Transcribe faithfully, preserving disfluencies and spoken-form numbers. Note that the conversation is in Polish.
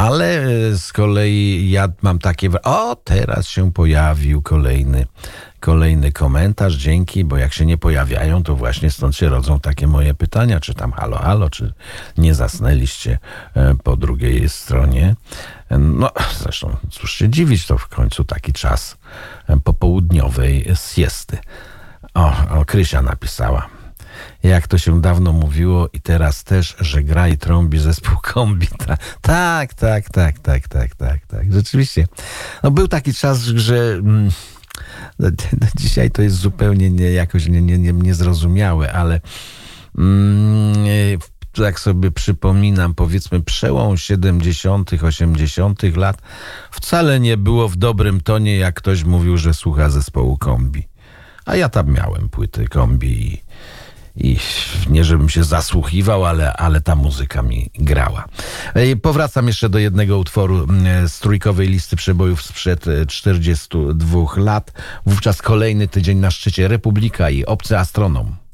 Ale z kolei ja mam takie... O, teraz się pojawił kolejny, kolejny komentarz. Dzięki, bo jak się nie pojawiają, to właśnie stąd się rodzą takie moje pytania. Czy tam halo, halo, czy nie zasnęliście po drugiej stronie? No, zresztą cóż się dziwić, to w końcu taki czas popołudniowej siesty. O, o, Krysia napisała. Jak to się dawno mówiło i teraz też, że gra i trąbi zespół Kombi. Ta, tak, tak, tak, tak, tak, tak, tak. Rzeczywiście. No był taki czas, że mm, no, dzisiaj to jest zupełnie nie, jakoś nie, nie, nie, niezrozumiałe, ale mm, jak sobie przypominam, powiedzmy przełom siedemdziesiątych, osiemdziesiątych lat, wcale nie było w dobrym tonie, jak ktoś mówił, że słucha zespołu Kombi. A ja tam miałem płyty Kombi i I nie żebym się zasłuchiwał, ale, ale ta muzyka mi grała. Powracam jeszcze do jednego utworu z trójkowej listy przebojów sprzed czterdziestu dwóch lat. Wówczas kolejny tydzień na szczycie Republika i Obcy Astronom.